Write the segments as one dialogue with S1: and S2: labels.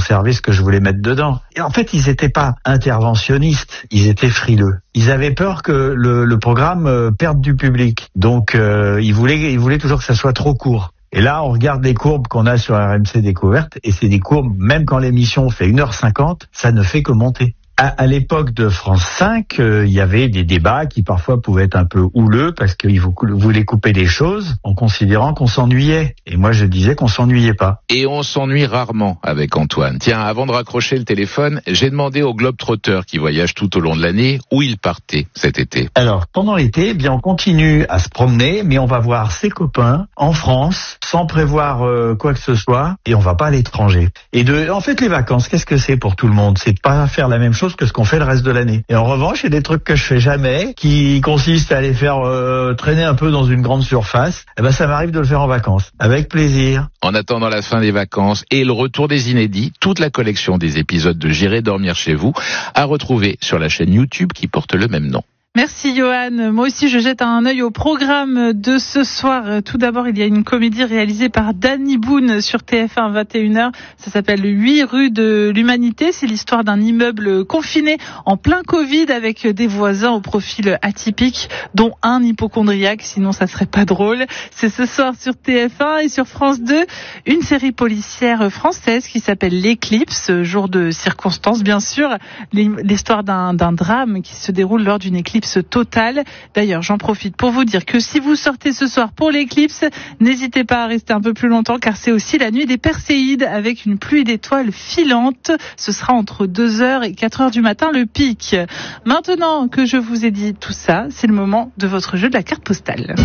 S1: conserver ce que je voulais mettre dedans. Et en fait, ils n'étaient pas interventionnistes, ils étaient frileux. Ils avaient peur que le programme perde du public. Donc, ils voulaient toujours que ça soit trop court. Et là, on regarde les courbes qu'on a sur RMC Découverte, et c'est des courbes, même quand l'émission fait 1h50, ça ne fait que monter. À l'époque de France 5, il y avait des débats qui parfois pouvaient être un peu houleux parce qu'ils voulaient couper des choses en considérant qu'on s'ennuyait. Et moi, je disais qu'on s'ennuyait pas.
S2: Et on s'ennuie rarement avec Antoine. Tiens, avant de raccrocher le téléphone, j'ai demandé aux globetrotters qui voyagent tout au long de l'année où ils partaient cet été.
S1: Alors, pendant l'été, eh bien, on continue à se promener, mais on va voir ses copains en France sans prévoir quoi que ce soit, et on va pas à l'étranger. Et en fait, les vacances, qu'est-ce que c'est pour tout le monde? C'est de pas faire la même chose que ce qu'on fait le reste de l'année. Et en revanche, il y a des trucs que je fais jamais, qui consistent à aller faire traîner un peu dans une grande surface. Eh ben, ça m'arrive de le faire en vacances, avec plaisir.
S2: En attendant la fin des vacances et le retour des inédits, toute la collection des épisodes de J'irai dormir chez vous à retrouver sur la chaîne YouTube qui porte le même nom.
S3: Merci Johan. Moi aussi, je jette un œil au programme de ce soir. Tout d'abord, il y a une comédie réalisée par Danny Boone sur TF1 21h. Ça s'appelle 8 rue de l'Humanité. C'est l'histoire d'un immeuble confiné en plein Covid avec des voisins au profil atypique, dont un hypocondriaque. Sinon, ça serait pas drôle. C'est ce soir sur TF1 et sur France 2. Une série policière française qui s'appelle L'Éclipse. Jour de circonstances, bien sûr. L'histoire d'un drame qui se déroule lors d'une éclipse totale. D'ailleurs, j'en profite pour vous dire que si vous sortez ce soir pour l'éclipse, n'hésitez pas à rester un peu plus longtemps car c'est aussi la nuit des Perséides avec une pluie d'étoiles filantes. Ce sera entre 2h et 4h du matin le pic. Maintenant que je vous ai dit tout ça, c'est le moment de votre jeu de la carte postale.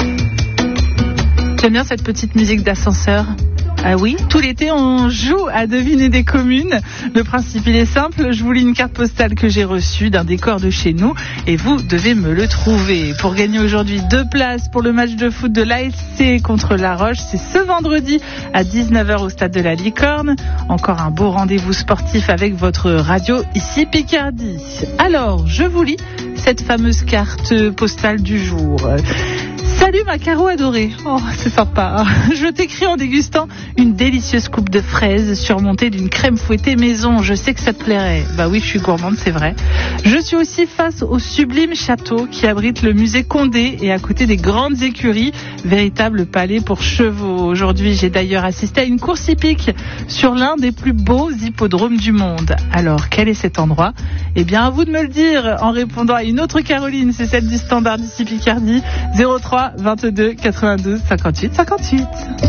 S3: J'aime bien cette petite musique d'ascenseur. Ah oui, tout l'été on joue à deviner des communes. Le principe il est simple, je vous lis une carte postale que j'ai reçue d'un décor de chez nous et vous devez me le trouver. Pour gagner aujourd'hui 2 places pour le match de foot de l'ASC contre La Roche, c'est ce vendredi à 19h au stade de la Licorne. Encore un beau rendez-vous sportif avec votre radio ici Picardie. Alors, je vous lis cette fameuse carte postale du jour. Salut ma Caro adorée. Oh, c'est sympa. Je t'écris en dégustant une délicieuse coupe de fraises surmontée d'une crème fouettée maison. Je sais que ça te plairait. Bah oui, je suis gourmande, c'est vrai. Je suis aussi face au sublime château qui abrite le musée Condé et à côté des grandes écuries, véritable palais pour chevaux. Aujourd'hui, j'ai d'ailleurs assisté à une course hippique sur l'un des plus beaux hippodromes du monde. Alors, quel est cet endroit? Eh bien, à vous de me le dire en répondant à une autre Caroline, c'est celle du standard d'ici Picardie, 03 22 92 58 58.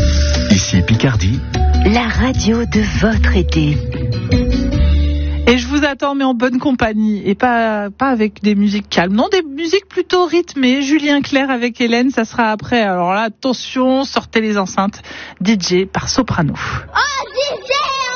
S4: Ici Picardie,
S5: la radio de votre été.
S3: Et je vous attends, mais en bonne compagnie, et pas avec des musiques calmes. Non, des musiques plutôt rythmées. Julien Clerc avec Hélène, ça sera après. Alors là, attention, sortez les enceintes. DJ par Soprano.
S5: Oh, DJ!